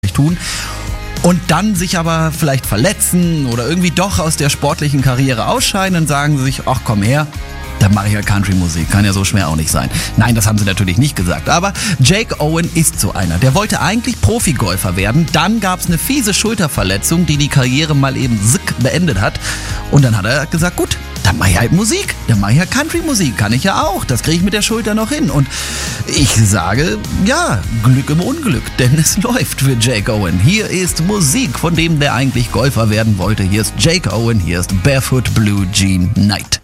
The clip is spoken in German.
tun. Und dann sich aber vielleicht verletzen oder irgendwie doch aus der sportlichen Karriere ausscheiden, dann sagen sie sich, ach komm her, dann mache ich ja Country-Musik. Kann ja so schwer auch nicht sein. Nein, das haben sie natürlich nicht gesagt. Aber Jake Owen ist so einer. Der wollte eigentlich Profigolfer werden. Dann gab es eine fiese Schulterverletzung, die Karriere mal eben beendet hat. Und dann hat er gesagt, gut, dann mache ich halt Musik. Dann mache ich ja Country-Musik. Kann ich ja auch. Das kriege ich mit der Schulter noch hin. Und ich sage, ja, Glück im Unglück. Denn es läuft für Jake Owen. Hier ist Musik von dem, der eigentlich Golfer werden wollte. Hier ist Jake Owen. Hier ist Barefoot Blue Jean Night.